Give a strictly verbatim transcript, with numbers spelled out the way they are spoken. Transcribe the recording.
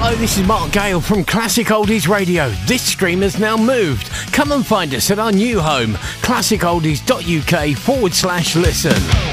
This is Mark Gale from Classic Oldies Radio. This stream has now moved. Come and find us at our new home, classic oldies dot U K forward slash listen.